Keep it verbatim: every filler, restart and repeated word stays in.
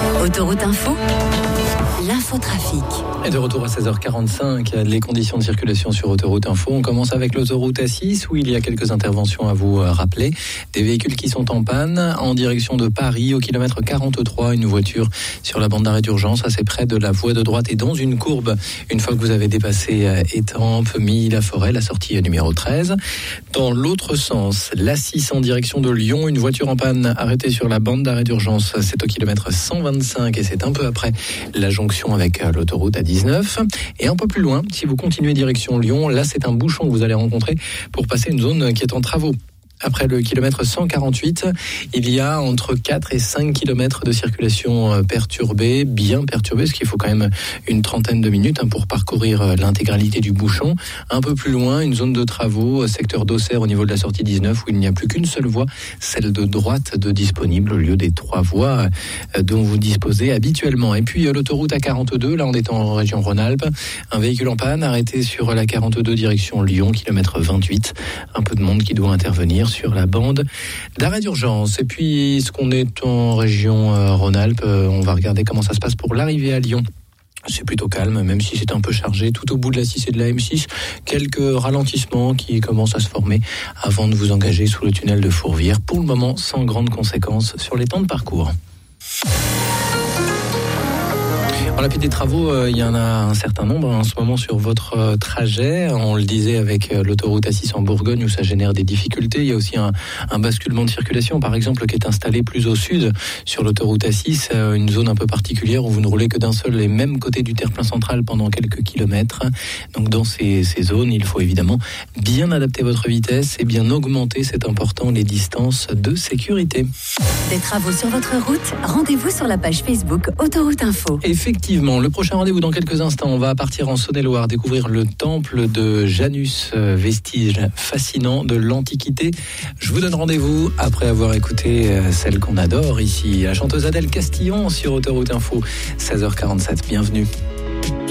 Autoroute Info, l'infotrafic. Et de retour à seize heures quarante-cinq, les conditions de circulation sur Autoroute Info. On commence avec l'autoroute A six où il y a quelques interventions à vous rappeler. Des véhicules qui sont en panne en direction de Paris au kilomètre quarante-trois. Une voiture sur la bande d'arrêt d'urgence assez près de la voie de droite et dans une courbe. Une fois que vous avez dépassé Étampes, Milly-la-Forêt, la sortie numéro treize. Dans l'autre sens, l'A six en direction de Lyon. Une voiture en panne arrêtée sur la bande d'arrêt d'urgence. C'est au kilomètre cent vingt-cinq et c'est un peu après la jonction avec l'autoroute A dix-neuf. Et un peu plus loin, si vous continuez direction Lyon, là c'est un bouchon que vous allez rencontrer pour passer une zone qui est en travaux. Après le kilomètre cent quarante-huit, il y a entre quatre et cinq kilomètres de circulation perturbée, bien perturbée, parce qu'il faut quand même une trentaine de minutes pour parcourir l'intégralité du bouchon. Un peu plus loin, une zone de travaux, secteur d'Auxerre au niveau de la sortie dix-neuf, où il n'y a plus qu'une seule voie, celle de droite de disponible, au lieu des trois voies dont vous disposez habituellement. Et puis l'autoroute A quarante-deux, là on est en région Rhône-Alpes, un véhicule en panne arrêté sur la quarante-deux direction Lyon, kilomètre vingt-huit. Un peu de monde qui doit intervenir sur la bande d'arrêt d'urgence. Et puis, ce qu'on est en région euh, Rhône-Alpes, euh, on va regarder comment ça se passe pour l'arrivée à Lyon. C'est plutôt calme, même si c'est un peu chargé. Tout au bout de la six et de la M six, quelques ralentissements qui commencent à se former avant de vous engager sous le tunnel de Fourvière. Pour le moment, sans grandes conséquences sur les temps de parcours. Dans la piste des travaux, euh, il y en a un certain nombre en ce moment sur votre euh, trajet. On le disait avec euh, l'autoroute A six en Bourgogne où ça génère des difficultés. Il y a aussi un, un basculement de circulation, par exemple, qui est installé plus au sud sur l'autoroute A six, euh, une zone un peu particulière où vous ne roulez que d'un seul et même côté du terre-plein central pendant quelques kilomètres. Donc dans ces, ces zones, il faut évidemment bien adapter votre vitesse et bien augmenter, c'est important, les distances de sécurité. Des travaux sur votre route, rendez-vous sur la page Facebook Autoroute Info. Effectivement. Effectivement, le prochain rendez-vous dans quelques instants, on va partir en Saône-et-Loire, découvrir le temple de Janus, vestige fascinant de l'Antiquité. Je vous donne rendez-vous après avoir écouté celle qu'on adore ici, la chanteuse Adèle Castillon sur Autoroute Info, seize heures quarante-sept. Bienvenue.